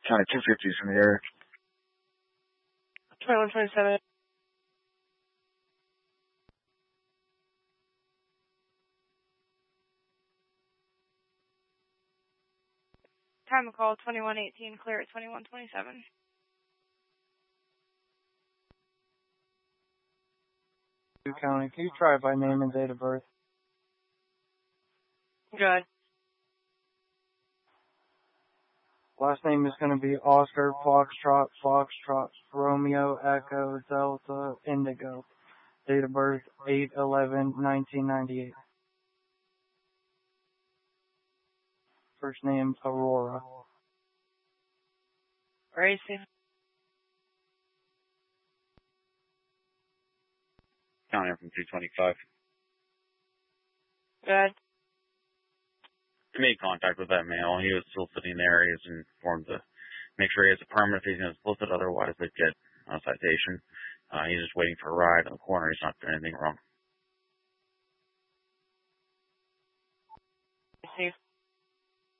County 250s in the area. 2127. Time of call 2118, clear at 2127. County, can you try by name and date of birth? Good. Last name is going to be Oscar, Foxtrot, Romeo, Echo, Delta, Indigo. Date of birth 8/11/1998. First name Aurora. Racing. County from 225. Good. I made contact with that male. He was still sitting there. He was informed to make sure he has a permit if he's going to solicit. Otherwise, they'd get a citation. He's just waiting for a ride in the corner. He's not doing anything wrong. I see.